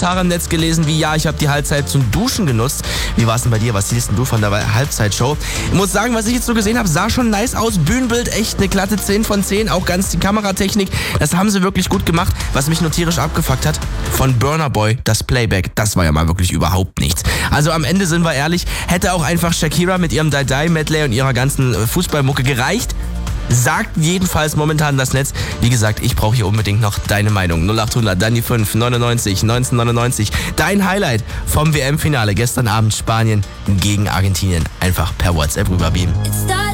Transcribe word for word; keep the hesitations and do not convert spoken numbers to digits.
Kommentare im Netz gelesen wie, ja, ich habe die Halbzeit zum Duschen genutzt. Wie war es denn bei dir? Was siehst denn du von der Halbzeitshow? Ich muss sagen, was ich jetzt so gesehen habe, sah schon nice aus. Bühnenbild, echt eine glatte zehn von zehn. Auch ganz die Kameratechnik, das haben sie wirklich gut gemacht. Was mich nur tierisch abgefuckt hat, von Burna Boy, das Playback, das war ja mal wirklich überhaupt nichts. Also am Ende sind wir ehrlich, hätte auch einfach Shakira mit ihrem Die-Die-Medley und ihrer ganzen Fußballmucke gereicht. Sagt jedenfalls momentan das Netz. Wie gesagt, ich brauche hier unbedingt noch deine Meinung. null acht hundert, dann die fünf, neunundneunzig, neunzehnhundertneunundneunzig. Dein Highlight vom W M-Finale gestern Abend Spanien gegen Argentinien. Einfach per WhatsApp rüberbeamen.